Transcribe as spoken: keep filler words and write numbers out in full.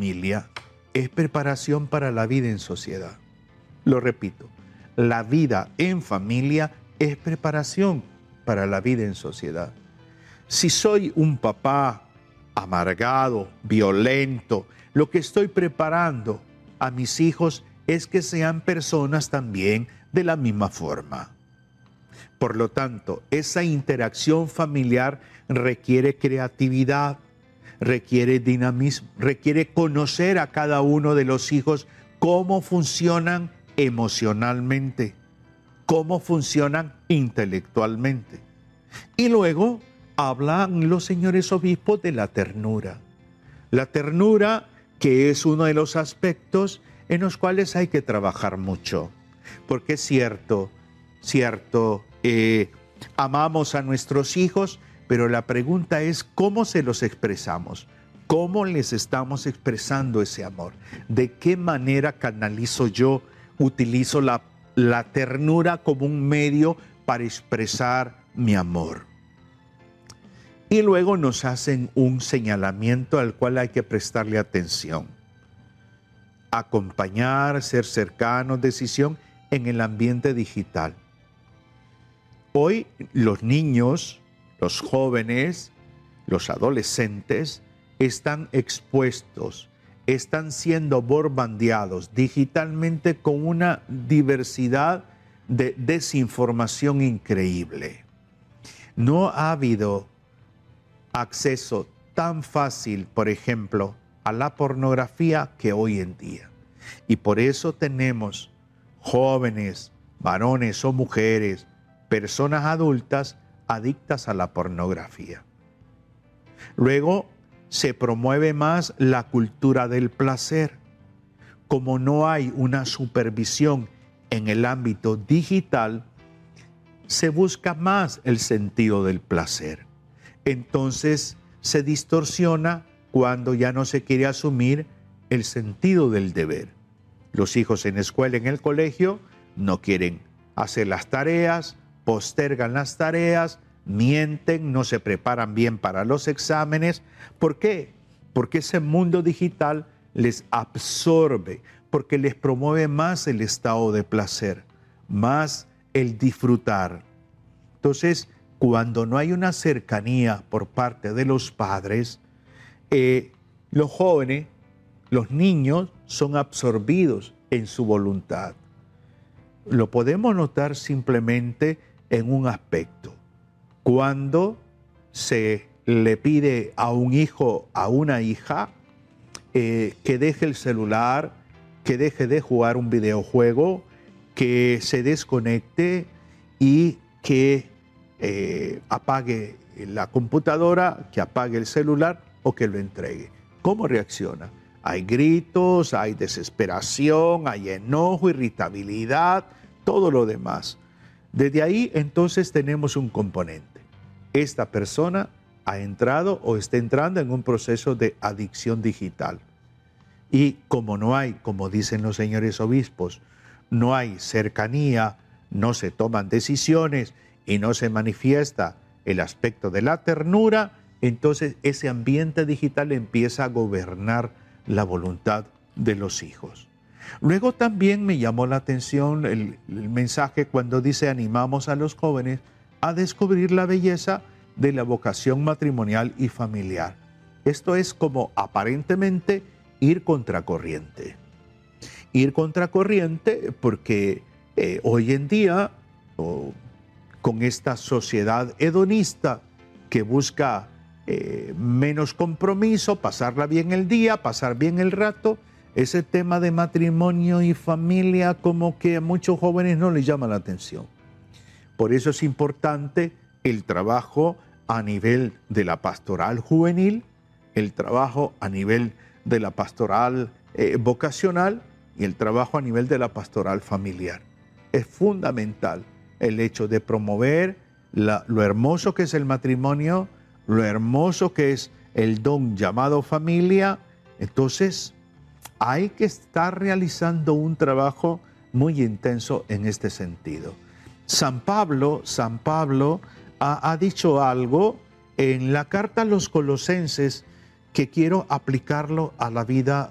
familia es preparación para la vida en sociedad. Lo repito, la vida en familia es preparación para la vida en sociedad. Si soy un papá amargado, violento, lo que estoy preparando a mis hijos es que sean personas también de la misma forma. Por lo tanto, esa interacción familiar requiere creatividad, requiere dinamismo, requiere conocer a cada uno de los hijos cómo funcionan emocionalmente, cómo funcionan intelectualmente. Y luego hablan los señores obispos de la ternura. La ternura, que es uno de los aspectos en los cuales hay que trabajar mucho. Porque es cierto, cierto, eh, amamos a nuestros hijos, pero la pregunta es cómo se los expresamos, cómo les estamos expresando ese amor, de qué manera canalizo yo, utilizo la, la ternura como un medio para expresar mi amor. Y luego nos hacen un señalamiento al cual hay que prestarle atención. Acompañar, ser cercanos, decisión en el ambiente digital. Hoy los niños, los jóvenes, los adolescentes están expuestos, están siendo bombardeados digitalmente con una diversidad de desinformación increíble. No ha habido acceso tan fácil, por ejemplo, a la pornografía que hoy en día. Y por eso tenemos jóvenes, varones o mujeres, personas adultas adictas a la pornografía. Luego se promueve más la cultura del placer. Como no hay una supervisión en el ámbito digital, se busca más el sentido del placer. Entonces se distorsiona cuando ya no se quiere asumir el sentido del deber. Los hijos en la escuela, en el colegio, no quieren hacer las tareas, postergan las tareas, mienten, no se preparan bien para los exámenes. ¿Por qué? Porque ese mundo digital les absorbe, porque les promueve más el estado de placer, más el disfrutar. Entonces, cuando no hay una cercanía por parte de los padres, eh, los jóvenes, los niños son absorbidos en su voluntad. Lo podemos notar simplemente en un aspecto. Cuando se le pide a un hijo, a una hija, eh, que deje el celular, que deje de jugar un videojuego, que se desconecte y que eh, apague la computadora, que apague el celular o que lo entregue. ¿Cómo reacciona? Hay gritos, hay desesperación, hay enojo, irritabilidad, todo lo demás. Desde ahí entonces tenemos un componente. Esta persona ha entrado o está entrando en un proceso de adicción digital. Y como no hay, como dicen los señores obispos, no hay cercanía, no se toman decisiones y no se manifiesta el aspecto de la ternura, entonces ese ambiente digital empieza a gobernar la voluntad de los hijos. Luego también me llamó la atención el, el mensaje cuando dice animamos a los jóvenes a descubrir la belleza de la vocación matrimonial y familiar. Esto es como aparentemente ir contracorriente. Ir contracorriente porque eh, hoy en día, oh, con esta sociedad hedonista que busca eh, menos compromiso, pasarla bien el día, pasar bien el rato, ese tema de matrimonio y familia como que a muchos jóvenes no les llama la atención. Por eso es importante el trabajo a nivel de la pastoral juvenil, el trabajo a nivel de la pastoral eh, vocacional y el trabajo a nivel de la pastoral familiar. Es fundamental el hecho de promover la, lo hermoso que es el matrimonio, lo hermoso que es el don llamado familia. Entonces, hay que estar realizando un trabajo muy intenso en este sentido. San Pablo, San Pablo ha, ha dicho algo en la carta a los Colosenses que quiero aplicarlo a la vida